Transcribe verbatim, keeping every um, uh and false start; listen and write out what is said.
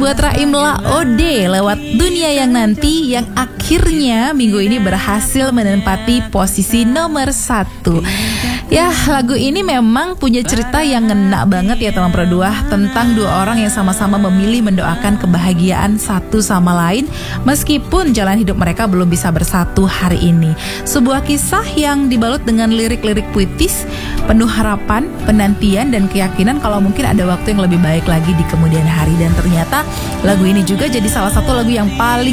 buat Raim Laode lewat Dunia Yang Nanti, yang akhirnya minggu ini berhasil menempati posisi nomor satu. Ya, lagu ini memang punya cerita yang ngena banget ya teman Pro dua, tentang dua orang yang sama-sama memilih mendoakan kebahagiaan satu sama lain meskipun jalan hidup mereka belum bisa bersatu hari ini. Sebuah kisah yang dibalut dengan lirik-lirik puitis, penuh harapan, penantian, dan keyakinan kalau mungkin ada waktu yang lebih baik lagi di kemudian hari. Dan ternyata lagu ini juga jadi salah satu lagu yang paling